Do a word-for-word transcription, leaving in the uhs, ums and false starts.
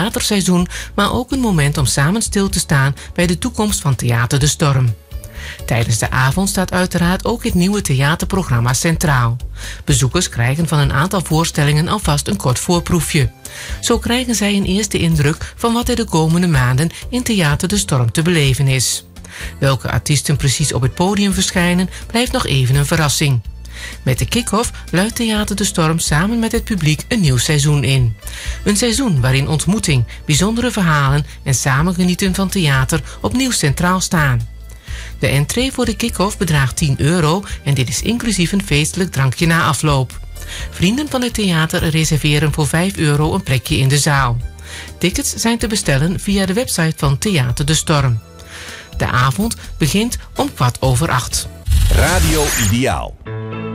theaterseizoen, maar ook een moment om samen stil te staan bij de toekomst van Theater de Storm. Tijdens de avond staat uiteraard ook het nieuwe theaterprogramma centraal. Bezoekers krijgen van een aantal voorstellingen alvast een kort voorproefje. Zo krijgen zij een eerste indruk van wat er de komende maanden in Theater de Storm te beleven is. Welke artiesten precies op het podium verschijnen, blijft nog even een verrassing. Met de kick-off luidt Theater de Storm samen met het publiek een nieuw seizoen in. Een seizoen waarin ontmoeting, bijzondere verhalen en samen genieten van theater opnieuw centraal staan. De entree voor de kick-off bedraagt tien euro en dit is inclusief een feestelijk drankje na afloop. Vrienden van het theater reserveren voor vijf euro een plekje in de zaal. Tickets zijn te bestellen via de website van Theater de Storm. De avond begint om kwart over acht. Radio Ideaal.